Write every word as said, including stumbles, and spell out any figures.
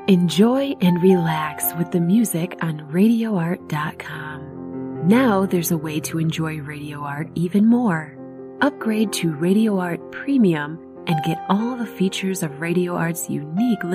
Enjoy and relax with the music on radio art dot com. Now there's a way to enjoy Radio Art even more. Upgrade to Radio Art Premium and get all the features of Radio Art's unique